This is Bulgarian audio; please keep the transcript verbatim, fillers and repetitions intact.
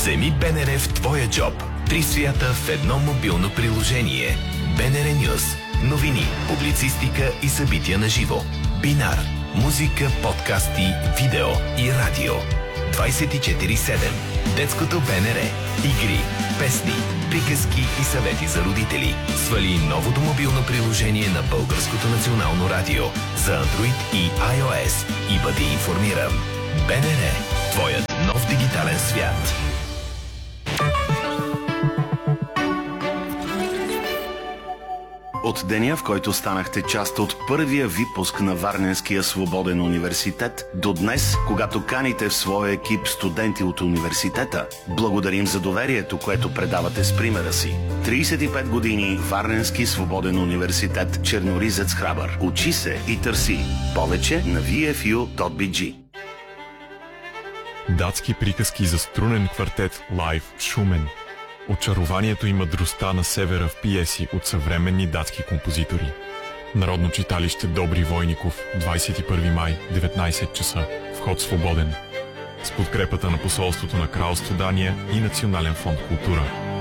Вземи БНР в твоя джоб. Три свята в едно мобилно приложение. БНР Нюз. Новини, публицистика и събития на живо. Бинар. Музика, подкасти, видео и радио. двайсет и четири седем. Детското БНР. Игри, песни, приказки и съвети за родители. Свали новото мобилно приложение на Българското национално радио за Android и iOS и бъди информиран. БНР. Твоят нов дигитален свят. От деня, в който станахте част от първия випуск на Варненския свободен университет, до днес, когато каните в своя екип студенти от университета, благодарим за доверието, което предавате с примера си. трийсет и пет години Варненски свободен университет, Черноризец храбър. Учи се и търси. Повече на ви еф ю точка би джи. Датски приказки за струнен квартет Лайв Шумен. Очарованието и мъдростта на севера в пиеси от съвременни датски композитори. Народно читалище Добри Войников, двайсет и първи май, деветнайсет часа. Вход свободен. С подкрепата на посолството на Кралство Дания и Национален фонд Култура.